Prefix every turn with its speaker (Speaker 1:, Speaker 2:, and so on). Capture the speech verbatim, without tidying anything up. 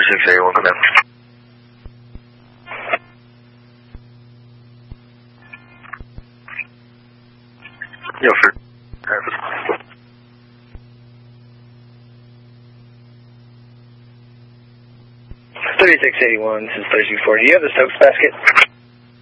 Speaker 1: six eighty-one, come in. Yo, sir.
Speaker 2: thirty-six eighty-one, this is thirty-six forty. Do you have the Stokes basket?